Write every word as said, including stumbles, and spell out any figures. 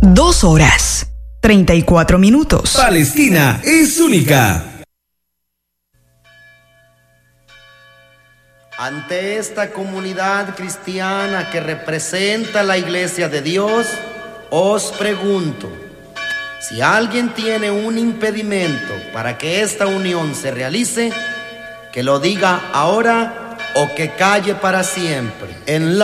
Dos horas, treinta y cuatro minutos. Palestina es única. Ante esta comunidad cristiana que representa la Iglesia de Dios, os pregunto, si alguien tiene un impedimento para que esta unión se realice, que lo diga ahora o que calle para siempre. En la